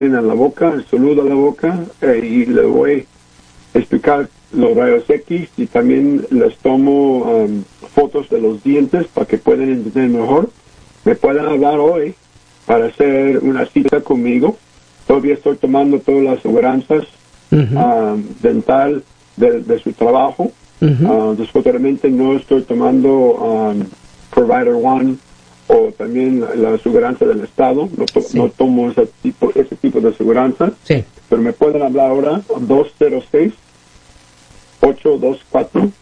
a la boca, el saludo a la boca, y le voy a explicar los rayos X y también les tomo fotos de los dientes para que puedan entender mejor. Me pueden hablar hoy para hacer una cita conmigo. Todavía estoy tomando todas las aseguranzas dental de su trabajo. Desafortunadamente no estoy tomando Provider One o también la aseguranza del Estado. No tomo ese tipo de aseguranza. Sí. Pero me pueden hablar ahora 206-824-2804.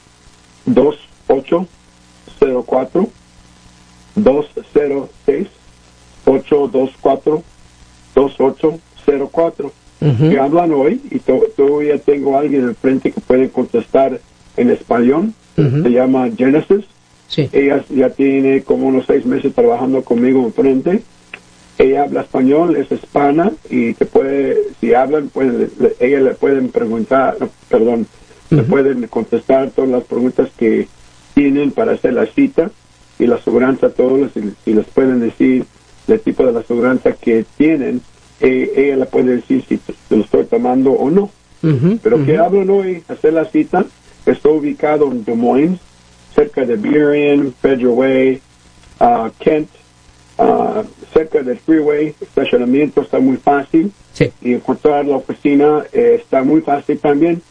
206-824-2804. Que hablan hoy y todavía tengo a alguien enfrente que puede contestar en español. Se llama Genesis. Sí. Ella ya tiene como unos 6 meses trabajando conmigo enfrente. Ella habla español, es hispana y si hablan, ella le pueden preguntar, le pueden contestar todas las preguntas que tienen para hacer la cita y la aseguranza a todos, y les pueden decir el tipo de la aseguranza que tienen. Ella le puede decir si lo estoy tomando o no. Pero que hablan hoy, hacer la cita. Estoy ubicado en Des Moines, cerca de Burien, Federal Way, Kent, cerca del freeway. El estacionamiento está muy fácil. Sí. Y encontrar la oficina está muy fácil también.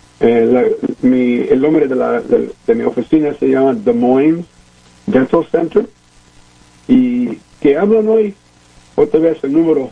El nombre de mi oficina se llama Des Moines Dental Center. Y que hablan hoy, otra vez el número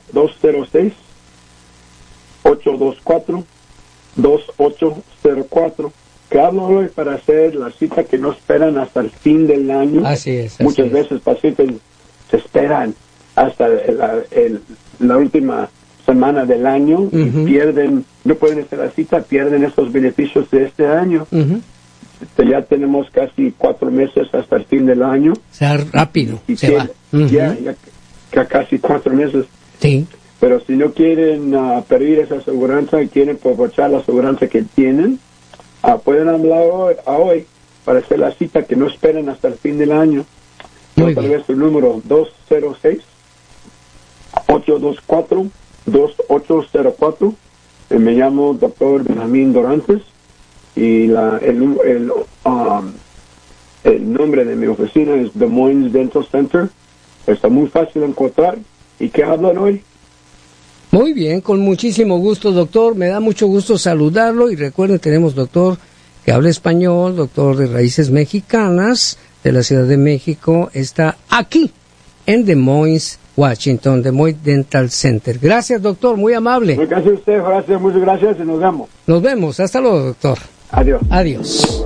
206-824-2804. Que hablan hoy para hacer la cita que no esperan hasta el fin del año. Así es. Muchas veces pacientes se esperan hasta la última semana del año y no pueden hacer la cita, pierden estos beneficios de este año. Ya tenemos casi 4 meses hasta el fin del año. O sea, rápido, y se va. Ya casi 4 meses. Sí. Pero si no quieren pedir esa aseguranza y quieren aprovechar la aseguranza que tienen, pueden hablar hoy para hacer la cita que no esperen hasta el fin del año. Otra vez el número 206-824-2804. Me llamo Dr. Benjamín Dorantes y el nombre de mi oficina es Des Moines Dental Center. Está muy fácil de encontrar. ¿Y qué hablan hoy? Muy bien, con muchísimo gusto, doctor. Me da mucho gusto saludarlo y recuerden, tenemos doctor que habla español, doctor de raíces mexicanas de la Ciudad de México. Está aquí en Des Moines, Washington, Des Moines Dental Center. Gracias, doctor, muy amable. Gracias a usted, muchas gracias y nos vemos. Nos vemos, hasta luego, doctor. Adiós. Adiós.